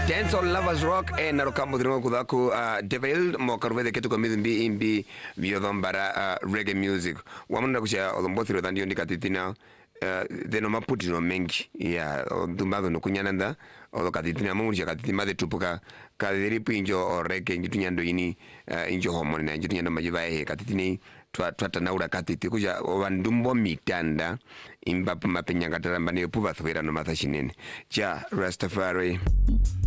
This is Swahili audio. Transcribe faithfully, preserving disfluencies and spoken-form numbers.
Dance or Lovers Rock e na rokambo dino kudaku uh, Devil mo karwede ketu kwa mizimbi imbi miyodombara uh, reggae music. Wamuna kushia olombothiro dhandiyo ndika titina uh, deno maputi no mengi ya dumbado no kunyananda olo katitina mungu katitima tupuka kadiripu injo o reggae njitu nyando ini uh, injo homoni na njitu nyando majivae he katitini twata naura katiti kuja wandumbo mitanda imbapu mapenyanga tarambani puba thwera no mathashinene ja Rastafari.